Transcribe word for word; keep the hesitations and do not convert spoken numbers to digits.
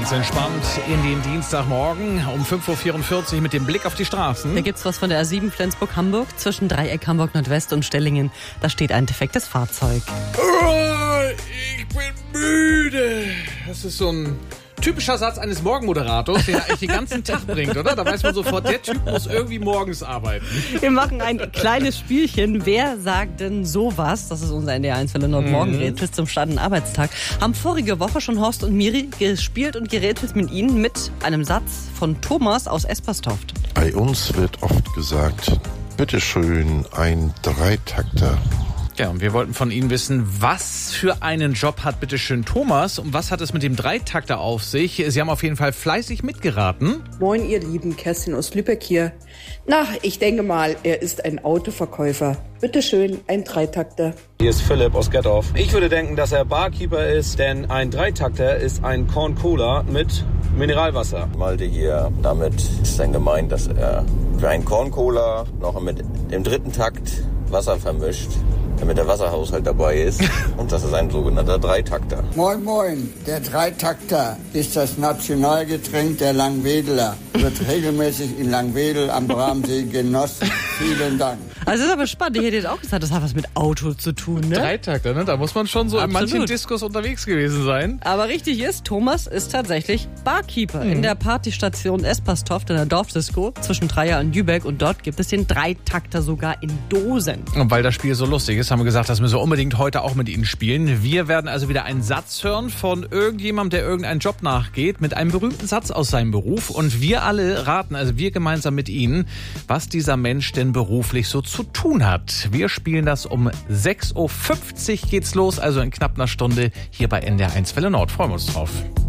Ganz entspannt in den Dienstagmorgen um fünf Uhr vierundvierzig mit dem Blick auf die Straßen. Da gibt's was von der A sieben Flensburg-Hamburg zwischen Dreieck Hamburg-Nordwest und Stellingen. Da steht ein defektes Fahrzeug. Oh, ich bin müde. Das ist so ein typischer Satz eines Morgenmoderators, der eigentlich den ganzen Tag bringt, oder? Da weiß man sofort, der Typ muss irgendwie morgens arbeiten. Wir machen ein kleines Spielchen. Wer sagt denn sowas? Das ist unser N D R eins Welle Nord Morgenrätsel zum starken Arbeitstag. Haben vorige Woche schon Horst und Miri gespielt und gerätselt mit ihnen mit einem Satz von Thomas aus Esperstoft. Bei uns wird oft gesagt, bitteschön, ein Dreitakter. Ja, und wir wollten von Ihnen wissen, was für einen Job hat bitteschön Thomas und was hat es mit dem Dreitakter auf sich? Sie haben auf jeden Fall fleißig mitgeraten. Moin, ihr Lieben, Kerstin aus Lübeck hier. Na, ich denke mal, er ist ein Autoverkäufer. Bitteschön, ein Dreitakter. Hier ist Philipp aus Gettorf. Ich würde denken, dass er Barkeeper ist, denn ein Dreitakter ist ein Corn Cola mit Mineralwasser. Malte hier, damit ist dann gemeint, dass er für einen Corn Cola noch mit dem dritten Takt Wasser vermischt, damit der Wasserhaushalt dabei ist. Und das ist ein sogenannter Dreitakter. Moin, moin. Der Dreitakter ist das Nationalgetränk der Langwedeler. Wird regelmäßig in Langwedel am Bramsee genossen. Vielen Dank. Also das ist aber spannend. Ich hätte jetzt auch gesagt, das hat was mit Auto zu tun, ne? Dreitakter, ne? Da muss man schon so Absolut. in manchen Diskos unterwegs gewesen sein. Aber richtig ist, Thomas ist tatsächlich Barkeeper Mhm. in der Partystation Esperstoft in der Dorfdisco zwischen Dreier und Lübeck. Und dort gibt es den Dreitakter sogar in Dosen. Und weil das Spiel so lustig ist, haben wir gesagt, das müssen wir unbedingt heute auch mit Ihnen spielen. Wir werden also wieder einen Satz hören von irgendjemandem, der irgendeinen Job nachgeht, mit einem berühmten Satz aus seinem Beruf. Und wir alle raten, also wir gemeinsam mit Ihnen, was dieser Mensch denn beruflich so zu tun hat. Wir spielen das um sechs Uhr fünfzig geht's los, also in knapp einer Stunde hier bei N D R eins Welle Nord. Freuen wir uns drauf.